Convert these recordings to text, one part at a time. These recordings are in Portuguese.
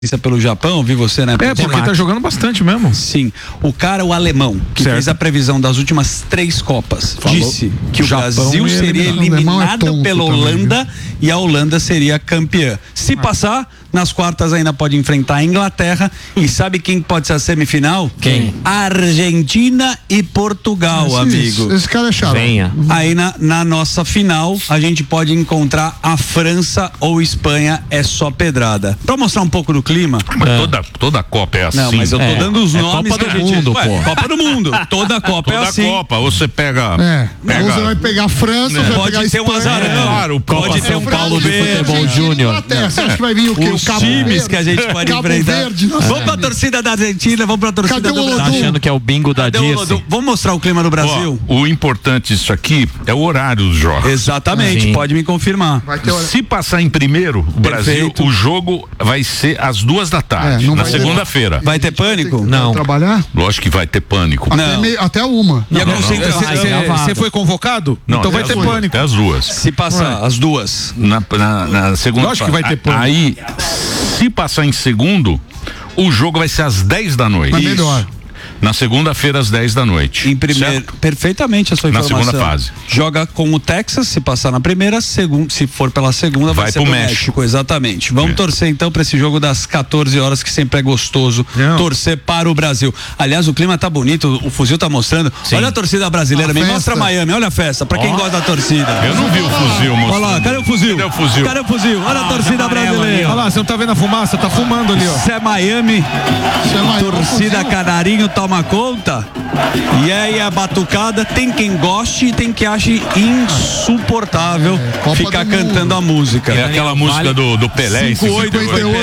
pelo Japão, vi você, né? Porque tá jogando bastante mesmo. Sim. O alemão, que fez a previsão das últimas 3 Copas, disse que o Brasil seria eliminado pela Holanda e a Holanda seria campeã. Se passar, nas quartas ainda pode enfrentar a Inglaterra. E sabe quem pode ser a semifinal? Quem? Argentina e Portugal, amigo. Esse cara é chato. Venha. Aí na nossa final, a gente pode encontrar a França ou Espanha, é só pedrada. Pra mostrar um pouco do clima. Mas toda a Copa é assim. Não, mas eu tô dando os nomes Copa do Mundo, pô. Copa do Mundo. Toda a Copa Toda é assim. Copa, ou você pega. Ou você vai pegar a França, ou você vai Pode pegar a ter Espanha. um azarão. Claro, Pode ter um Paulo de Verde. Futebol Júnior. Você acha que vai vir o quê? Os O Cabo times Verde? que a gente pode Cabo enfrentar. Verde, nossa. Vamos pra torcida da Argentina, vamos pra torcida Cadê do o Brasil. Tá achando que é o bingo da Dirce? Vamos mostrar o clima do Brasil? O importante disso aqui é o horário dos jogos. Exatamente, Sim. pode me confirmar. Vai ter hora. Se passar em primeiro, o Brasil, Perfeito. o jogo vai ser às 2h, não na vai ter- segunda-feira. Vai ter pânico? Não. Trabalhar? Lógico que vai ter pânico. Até uma. E a concentração? Você foi convocado? Não, Então vai até ter as duas, pânico. Até as 2. Se passar, as duas. Na segunda. Lógico que vai ter pânico. Aí, se passar em segundo, o jogo vai ser às 10 da noite. Mas melhor. Na segunda-feira, às 10 da noite. Em primeiro, Certo? perfeitamente a sua Na informação. segunda fase. Joga com o Texas, se passar na primeira, se for pela segunda, vai ser pro pro México. Exatamente. Vamos torcer então para esse jogo das 14 horas, que sempre é gostoso torcer para o Brasil. Aliás, o clima tá bonito, o fuzil tá mostrando. Sim. Olha a torcida brasileira, A me festa. mostra Miami, olha a festa, para quem gosta da torcida. Eu não vi o fuzil, moço. Olha lá, cadê o fuzil? Cadê o fuzil? Cadê o fuzil? Olha a torcida brasileira. Olha lá, você não tá vendo a fumaça? Tá fumando ali, ó. Isso é Miami, torcida fuzil. Canarinho toma conta. E aí a batucada, tem quem goste e tem quem ache insuportável Copa ficar do cantando Mundo. a música. É aquela música do Pelé. 58, 58,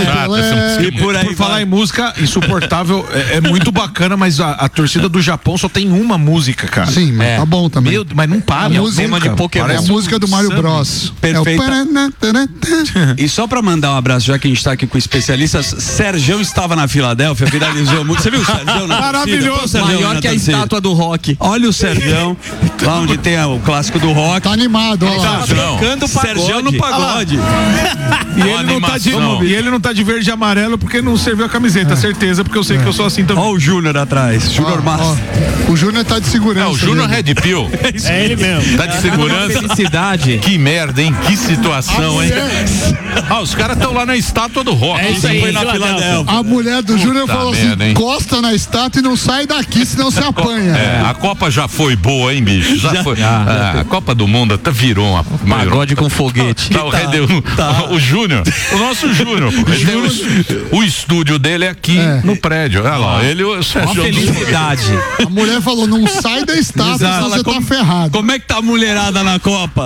E por aí Por falar vai. em música, insuportável, é muito bacana, mas a torcida do Japão só tem uma música, cara. Sim, mas tá bom também. Mas não para. A música nunca. de Pokémon. É a Parece música do Mario samba. Bros. Perfeita. É o E só pra mandar um abraço, já que a gente tá aqui com especialistas, Sergião estava na Filadélfia, viralizou muito. Você viu o Sergião na Maravilhoso. torcida? Sergião Maior na que a torcida. estátua do rock. Olha o Sergião, lá onde tem o clássico do rock. Tá animado, olha lá. Tocando Sergião no pagode. E ele não tá de verde e amarelo porque não serviu a camiseta, certeza, porque eu sei que eu sou assim também. Olha o Júnior atrás, Júnior Massa. O Júnior tá de segurança. O Júnior né? Red Pill. É ele mesmo. Tá de segurança. Felicidade. Que merda, hein? Que situação, hein? Os caras estão lá na estátua do rock. isso aí. Foi na Filadélfia. A mulher do Júnior falou merda, assim: hein? encosta na estátua e não sai daqui, senão você apanha. A Copa já foi boa, hein, bicho? Já foi. A Copa do Mundo até virou uma. Pagode com foguete. O Júnior, o nosso Júnior. Ele tem o estúdio dele é aqui no prédio. Olha lá, ele o Sérgio. Felicidade. A mulher falou: não sai da estátua, senão você tá ferrado. Como é que tá a mulherada na Copa?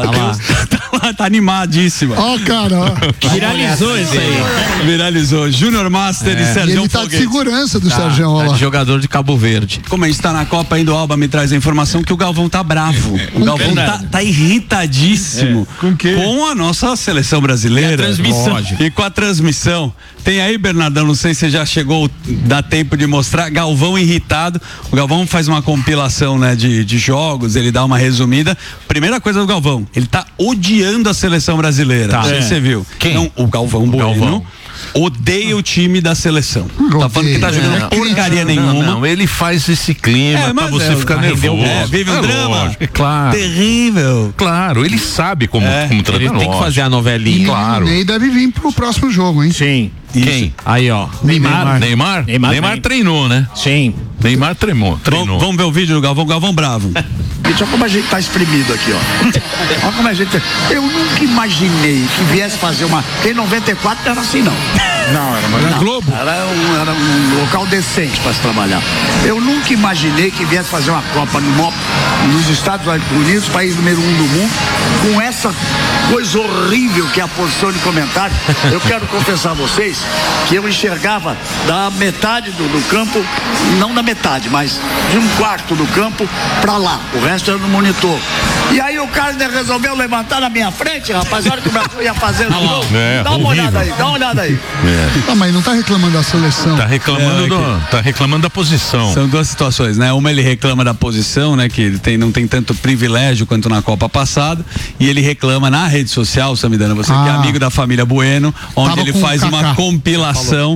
Tá animadíssima. Ó, cara, ó. Viralizou isso aí. Viralizou. Júnior Master e E Sergião ele tá de Foguete. segurança do Sérgio, ó Tá lá. de jogador de Cabo Verde. Como a gente tá na Copa ainda, o Alba me traz a informação que o Galvão tá bravo. O Galvão tá irritadíssimo Com o quê? com a nossa seleção brasileira. E a transmissão. Lógico. E com a transmissão. Tem aí, Bernardão, não sei se você já chegou, dá tempo de mostrar, Galvão irritado. O Galvão faz uma compilação, né, de jogos, ele dá uma resumida. Primeira coisa do Galvão, ele tá odiando a seleção brasileira. Tá. Não sei se você viu. Quem? Não, o Galvão Bueno. Odeia o time da seleção. Tá falando que tá jogando porcaria nenhuma. Não, ele faz esse clima pra você ficar nervoso. Vive um drama. Lógico, é claro. Terrível. Claro, ele sabe como tratar. Ele tem que fazer a E novelinha. Claro. o Ney deve vir pro próximo jogo, hein? Sim. Quem? Aí, ó. Neymar Neymar treinou, né? Sim. Neymar treinou. Vamos ver o vídeo do Galvão. Galvão bravo. Olha como a gente tá exprimido aqui, ó. Olha como a gente. Eu nunca imaginei que viesse fazer uma. Porque em 94 não era assim, não. Não, era Globo. Era um local decente para se trabalhar. Eu nunca imaginei que viesse fazer uma Copa nos Estados Unidos, país número 1 do mundo, com essa coisa horrível que é a posição de comentário. Eu quero confessar a vocês que eu enxergava da metade do campo, não da metade, mas de um quarto do campo para lá. O resto era no monitor. E aí o cara ainda resolveu levantar na minha frente, rapaz, a hora que o Brasil ia fazer o gol. Dá uma olhada aí, dá uma olhada aí. Ah, mas não tá reclamando da seleção. Tá reclamando da posição. São duas situações, né? Uma, ele reclama da posição, né? Que ele não tem tanto privilégio quanto na Copa passada. E ele reclama na rede social, Samidana, você que é amigo da família Bueno, onde ele faz uma compilação